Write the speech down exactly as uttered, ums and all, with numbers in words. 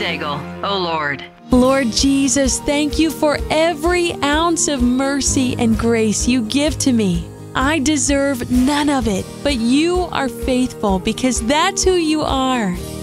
Daigle, O Lord. Lord Jesus, thank you for every ounce of mercy and grace you give to me. I deserve none of it, but you are faithful because that's who you are.